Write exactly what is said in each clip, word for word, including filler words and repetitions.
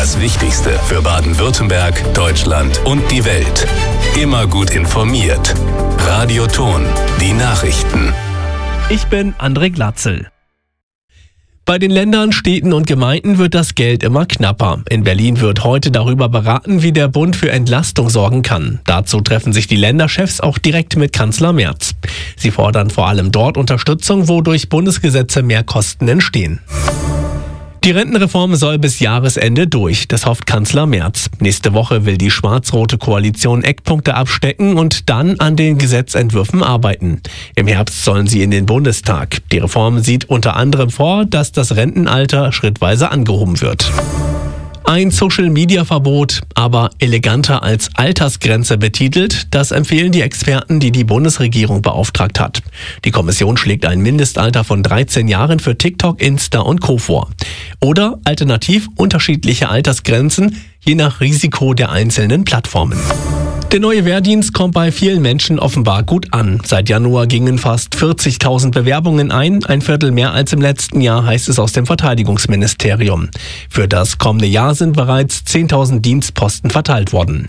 Das Wichtigste für Baden-Württemberg, Deutschland und die Welt. Immer gut informiert. Radio Thon, die Nachrichten. Ich bin André Glatzel. Bei den Ländern, Städten und Gemeinden wird das Geld immer knapper. In Berlin wird heute darüber beraten, wie der Bund für Entlastung sorgen kann. Dazu treffen sich die Länderchefs auch direkt mit Kanzler Merz. Sie fordern vor allem dort Unterstützung, wo durch Bundesgesetze mehr Kosten entstehen. Die Rentenreform soll bis Jahresende durch, das hofft Kanzler Merz. Nächste Woche will die schwarz-rote Koalition Eckpunkte abstecken und dann an den Gesetzentwürfen arbeiten. Im Herbst sollen sie in den Bundestag. Die Reform sieht unter anderem vor, dass das Rentenalter schrittweise angehoben wird. Ein Social-Media-Verbot, aber eleganter als Altersgrenze betitelt, das empfehlen die Experten, die die Bundesregierung beauftragt hat. Die Kommission schlägt ein Mindestalter von dreizehn Jahren für TikTok, Insta und Co. vor. Oder alternativ unterschiedliche Altersgrenzen, je nach Risiko der einzelnen Plattformen. Der neue Wehrdienst kommt bei vielen Menschen offenbar gut an. Seit Januar gingen fast vierzigtausend Bewerbungen ein, ein Viertel mehr als im letzten Jahr, heißt es aus dem Verteidigungsministerium. Für das kommende Jahr sind bereits zehntausend Dienstposten verteilt worden.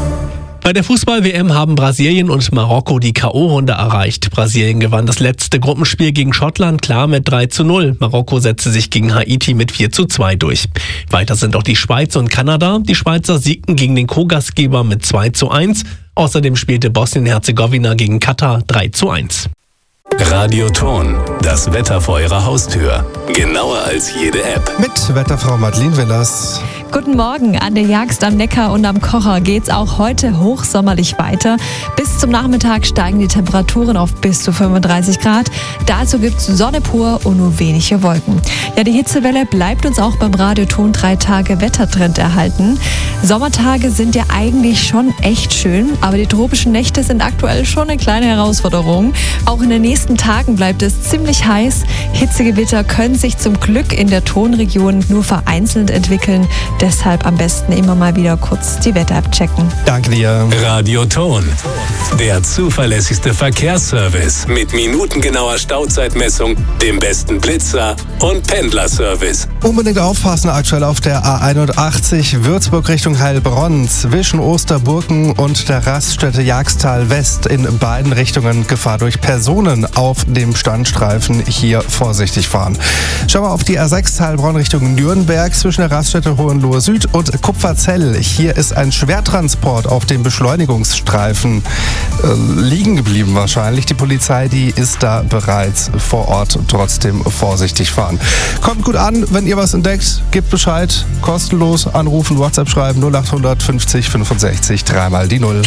Bei der Fußball-W M haben Brasilien und Marokko die K O-Runde erreicht. Brasilien gewann das letzte Gruppenspiel gegen Schottland klar mit drei zu null. Marokko setzte sich gegen Haiti mit vier zu zwei durch. Weiter sind auch die Schweiz und Kanada. Die Schweizer siegten gegen den Co-Gastgeber mit zwei zu eins. Außerdem spielte Bosnien-Herzegowina gegen Katar drei zu eins. Radio Thon, das Wetter vor Ihrer Haustür. Genauer als jede App. Mit Wetterfrau Madeleine Willers. Guten Morgen. An der Jagst am Neckar und am Kocher geht's auch heute hochsommerlich weiter. Bis zum Nachmittag steigen die Temperaturen auf bis zu fünfunddreißig Grad. Dazu gibt's Sonne pur und nur wenige Wolken. Ja, die Hitzewelle bleibt uns auch beim Radio Thon drei Tage Wettertrend erhalten. Sommertage sind ja eigentlich schon echt schön, aber die tropischen Nächte sind aktuell schon eine kleine Herausforderung. Auch in den nächsten Tagen bleibt es ziemlich heiß. Hitzegewitter können sich zum Glück in der Thonregion nur vereinzelt entwickeln. Deshalb am besten immer mal wieder kurz die Wetter-App checken. Danke dir. Radio Thon, der zuverlässigste Verkehrsservice mit minutengenauer Stauzeitmessung, dem besten Blitzer und Pendlerservice. Unbedingt aufpassen aktuell auf der A einundachtzig Würzburg Richtung Heilbronn zwischen Osterburken und der Raststätte Jagstal West in beiden Richtungen Gefahr durch Personen auf dem Standstreifen. Hier vorsichtig fahren. Schauen wir auf die A sechs Heilbronn Richtung Nürnberg zwischen der Raststätte Hohenlohe Süd und Kupferzell. Hier ist ein Schwertransport auf dem Beschleunigungsstreifen äh, liegen geblieben wahrscheinlich. Die Polizei, die ist da bereits vor Ort. Trotzdem vorsichtig fahren. Kommt gut an, wenn ihr was entdeckt, gebt Bescheid. Kostenlos anrufen, WhatsApp schreiben null acht fünfzig fünfundsechzig, dreimal die Null.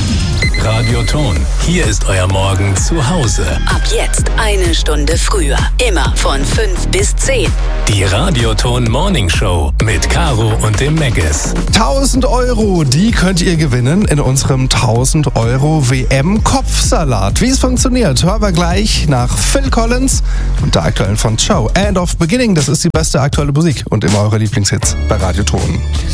Radio Thon, hier ist euer Morgen zu Hause. Ab jetzt eine Stunde früher. Immer von fünf bis zehn. Die Radio Thon Morning Show mit Caro und dem Megges. tausend Euro, die könnt ihr gewinnen in unserem tausend Euro W M-Kopfsalat. Wie es funktioniert, hören wir gleich nach Phil Collins und der aktuellen von Show. End of Beginning, das ist die beste aktuelle Musik und immer eure Lieblingshits bei Radio Thon.